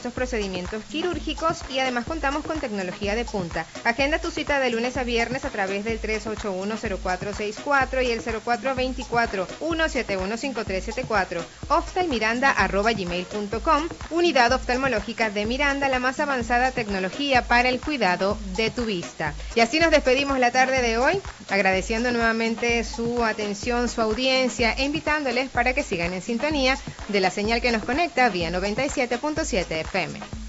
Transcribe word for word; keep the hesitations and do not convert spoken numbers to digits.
estos procedimientos quirúrgicos y además contamos con tecnología de punta. Agenda tu cita de lunes a viernes a través del tres ocho uno, cero cuatro seis cuatro y el cero cuatro dos cuatro, uno siete uno, cinco tres siete cuatro. oftalmiranda arroba gmail punto com. Unidad oftalmológica de Miranda, la más avanzada tecnología para el cuidado de tu vista. Y así nos despedimos la tarde de hoy, agradeciendo nuevamente su atención, su audiencia e invitándoles para que sigan en sintonía de la señal que nos conecta vía noventa y siete punto siete F M.